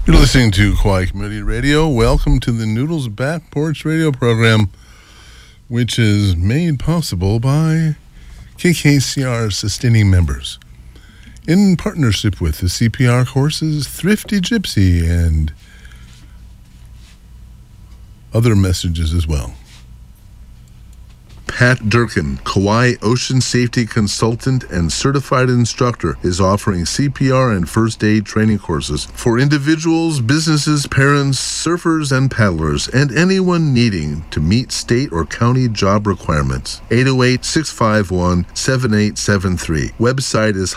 You're listening to Kauai Community Radio. Welcome to the Noodles Back Porch Radio program, which is made possible by KKCR sustaining members in partnership with the CPR courses, Thrifty Gypsy, and other messages as well. Pat Durkin, Kauai Ocean Safety Consultant and Certified Instructor, is offering CPR and first aid training courses for individuals, businesses, parents, surfers, and paddlers, and anyone needing to meet state or county job requirements. 808-651-7873. Website is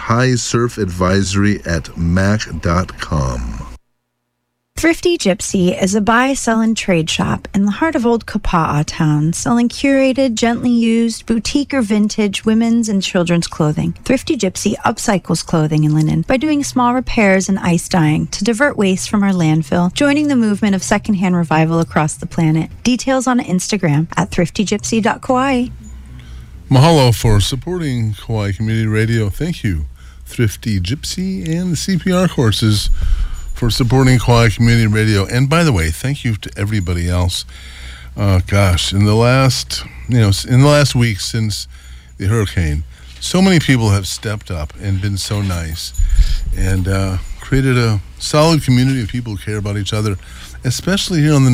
highsurfadvisory@mac.com. Thrifty Gypsy is a buy, sell, and trade shop in the heart of Old Kapa'a Town, selling curated, gently used, boutique or vintage women's and children's clothing. Thrifty Gypsy upcycles clothing and linen by doing small repairs and ice dyeing to divert waste from our landfill, joining the movement of secondhand revival across the planet. Details on Instagram at thriftygypsy.kauai. Mahalo for supporting Kauai Community Radio. Thank you, Thrifty Gypsy and the CPR courses, for supporting Kauai Community Radio. And by the way, thank you to everybody else. In the last week since the hurricane, so many people have stepped up and been so nice and created a solid community of people who care about each other, especially here on the